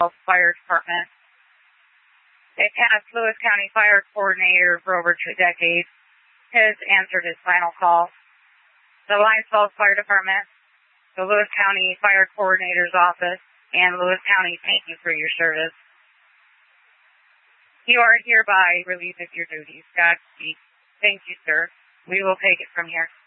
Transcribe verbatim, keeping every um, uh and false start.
Fire Department. It passed Lewis County Fire Coordinator for over two decades. Has answered his final call. The Lyons Falls Fire Department, the Lewis County Fire Coordinator's Office, and Lewis County, thank you for your service. You are hereby relieved of your duties. Godspeed. Thank you, sir. We will take it from here.